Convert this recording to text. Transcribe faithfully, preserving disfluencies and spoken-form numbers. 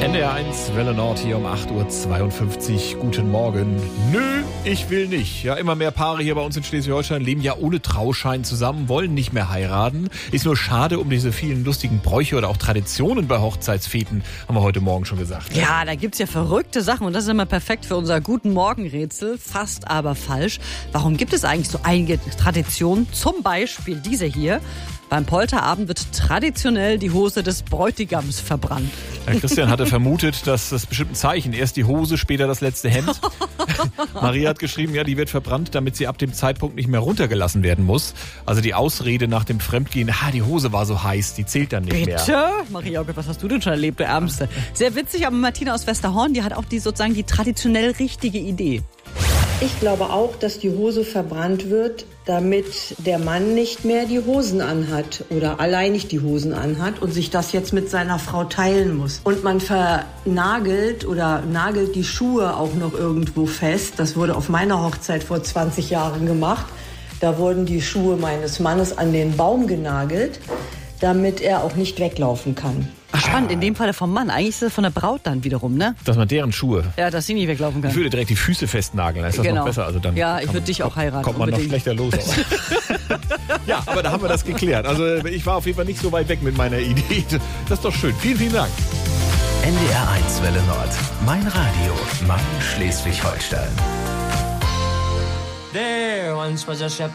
N D R eins Welle Nord hier um acht Uhr zweiundfünfzig. Guten Morgen. Nö, ich will nicht. Ja, immer mehr Paare hier bei uns in Schleswig-Holstein leben ja ohne Trauschein zusammen, wollen nicht mehr heiraten. Ist nur schade um diese vielen lustigen Bräuche oder auch Traditionen bei Hochzeitsfeten, haben wir heute Morgen schon gesagt. Ja, da gibt's ja verrückte Sachen und das ist immer perfekt für unser Guten Morgen-Rätsel. Fast aber falsch. Warum gibt es eigentlich so einige Traditionen? Zum Beispiel diese hier. Beim Polterabend wird traditionell die Hose des Bräutigams verbrannt. Herr Christian hatte vermutet, dass das bestimmt ein Zeichen. Erst die Hose, später das letzte Hemd. Maria hat geschrieben, ja, die wird verbrannt, damit sie ab dem Zeitpunkt nicht mehr runtergelassen werden muss. Also die Ausrede nach dem Fremdgehen, ah, die Hose war so heiß, die zählt dann nicht Bitte? mehr. Bitte? Maria, was hast du denn schon erlebt, du Ärmste? Sehr witzig, aber Martina aus Westerhorn, die hat auch die sozusagen die traditionell richtige Idee. Ich glaube auch, dass die Hose verbrannt wird, damit der Mann nicht mehr die Hosen anhat oder alleinig die Hosen anhat und sich das jetzt mit seiner Frau teilen muss. Und man vernagelt oder nagelt die Schuhe auch noch irgendwo fest. Das wurde auf meiner Hochzeit vor zwanzig Jahren gemacht. Da wurden die Schuhe meines Mannes an den Baum genagelt, damit er auch nicht weglaufen kann. Ach, spannend, in dem Fall vom Mann. Eigentlich ist es von der Braut dann wiederum, ne? Dass man deren Schuhe... Ja, dass sie nicht weglaufen kann. Ich würde direkt die Füße festnageln, dann ist das genau. noch besser. Also dann ja, ich würde dich auch heiraten. Kommt man unbedingt. noch schlechter los. Ja, aber da haben wir das geklärt. Also ich war auf jeden Fall nicht so weit weg mit meiner Idee. Das ist doch schön. Vielen, vielen Dank. N D R eins Welle Nord. Mein Radio. Mein Schleswig-Holstein. There once was a shepherd.